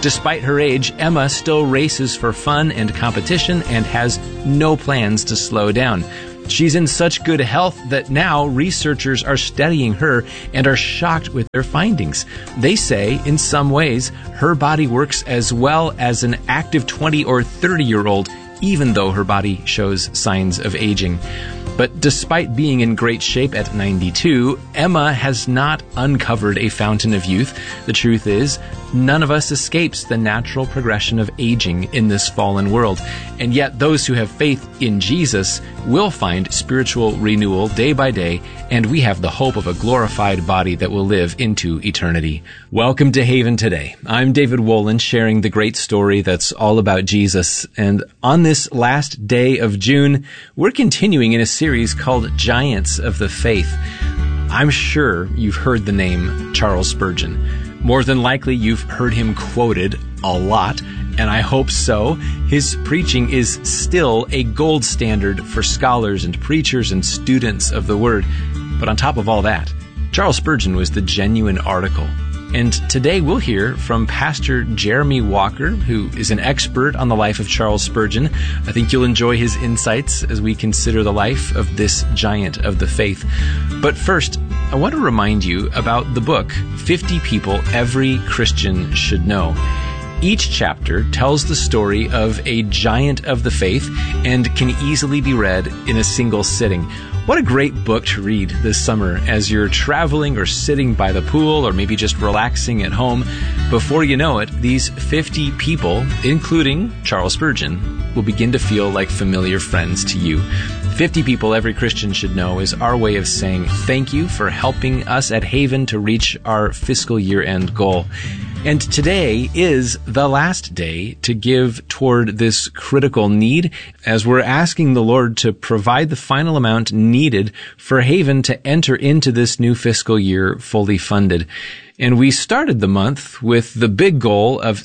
Despite her age, Emma still races for fun and competition and has no plans to slow down. She's in such good health that now researchers are studying her and are shocked with their findings. They say, in some ways, her body works as well as an active 20 or 30-year-old, even though her body shows signs of aging. But despite being in great shape at 92, Emma has not uncovered a fountain of youth. The truth is, none of us escapes the natural progression of aging in this fallen world. And yet those who have faith in Jesus will find spiritual renewal day by day, and we have the hope of a glorified body that will live into eternity. Welcome to Haven Today. I'm David Wolin, sharing the great story that's all about Jesus. And on this last day of June, we're continuing in a series called Giants of the Faith. I'm sure you've heard the name Charles Spurgeon. More than likely, you've heard him quoted a lot, and I hope so. His preaching is still a gold standard for scholars and preachers and students of the Word. But on top of all that, Charles Spurgeon was the genuine article. And today we'll hear from Pastor Jeremy Walker, who is an expert on the life of Charles Spurgeon. I think you'll enjoy his insights as we consider the life of this giant of the faith. But first, I want to remind you about the book, 50 People Every Christian Should Know. Each chapter tells the story of a giant of the faith and can easily be read in a single sitting. What a great book to read this summer as you're traveling or sitting by the pool or maybe just relaxing at home. Before you know it, these 50 people, including Charles Spurgeon, will begin to feel like familiar friends to you. 50 People Every Christian Should Know is our way of saying thank you for helping us at Haven to reach our fiscal year-end goal. And today is the last day to give toward this critical need as we're asking the Lord to provide the final amount needed for Haven to enter into this new fiscal year fully funded. And we started the month with the big goal of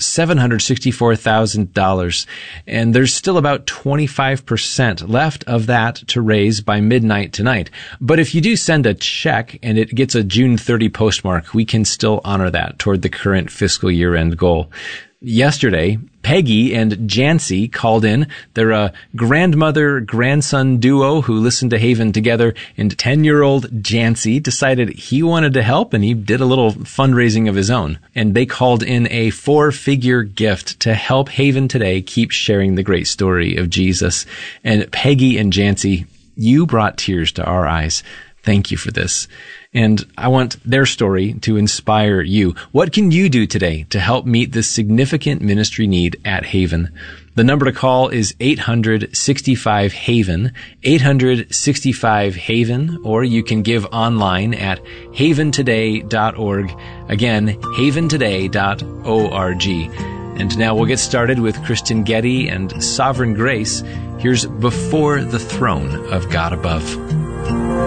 $764,000. And there's still about 25% left of that to raise by midnight tonight. But if you do send a check and it gets a June 30 postmark, we can still honor that toward the current fiscal year-end goal. Yesterday, Peggy and Jancy called in. They're a grandmother-grandson duo who listened to Haven together, and 10-year-old Jancy decided he wanted to help, and he did a little fundraising of his own. And they called in a 4-figure gift to help Haven Today keep sharing the great story of Jesus. And Peggy and Jancy, you brought tears to our eyes. Thank you for this. And I want their story to inspire you. What can you do today to help meet this significant ministry need at Haven? The number to call is 865-HAVEN, 865-HAVEN, or you can give online at haventoday.org. Again, haventoday.org. And now we'll get started with Kristen Getty and Sovereign Grace. Here's Before the Throne of God Above.